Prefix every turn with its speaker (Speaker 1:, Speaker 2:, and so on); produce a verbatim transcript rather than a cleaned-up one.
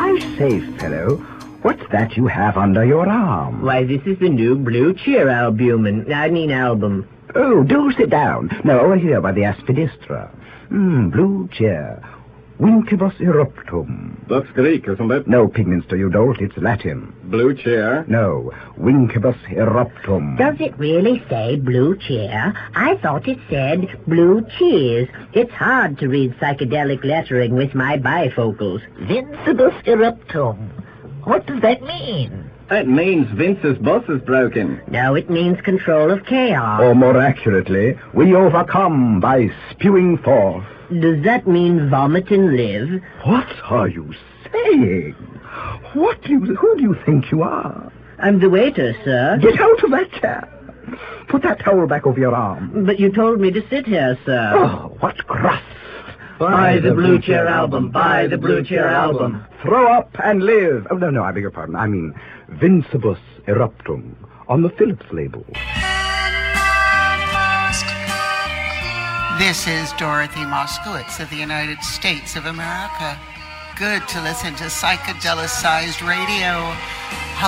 Speaker 1: I say, fellow, what's that you have under your arm?
Speaker 2: Why, this is the new Blue Cheer albumin. I mean album.
Speaker 1: Oh, do sit down. No, over here by the aspidistra. Hmm, Blue Cheer. Vincebus eruptum.
Speaker 3: That's Greek, isn't it?
Speaker 1: No, Pigminster, you dolt. It's Latin.
Speaker 3: Blue Cheer?
Speaker 1: No, Vincebus eruptum.
Speaker 4: Does it really say Blue Cheer? I thought it said Blue Cheers. It's hard to read psychedelic lettering with my bifocals.
Speaker 5: Vincebus eruptum. What does that mean?
Speaker 3: That means Vince's bus is broken.
Speaker 4: No, it means control of chaos.
Speaker 1: Or more accurately, we overcome by spewing forth.
Speaker 4: Does that mean vomit and live?
Speaker 1: What are you saying? What do you, who do you think you are?
Speaker 4: I'm the waiter, sir.
Speaker 1: Get out of that chair. Put that towel back over your arm.
Speaker 4: But you told me to sit here, sir.
Speaker 1: Oh, what crust.
Speaker 2: Buy the Blue Cheer album. Buy the Blue Cheer album.
Speaker 1: Throw up and live. Oh, no, no, I beg your pardon. I mean, Vincebus eruptum on the Phillips label.
Speaker 6: This is Dorothy Moskowitz of the United States of America. Good to listen to psychedelic-sized radio.